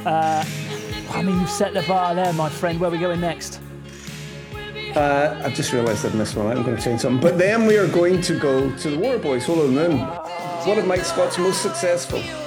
I mean, you've set the bar there, my friend. Where are we going next? I've just realised I've missed one out. I'm going to change something. But then we are going to go to the Waterboys, Hole in the Moon. One of Mike Scott's most successful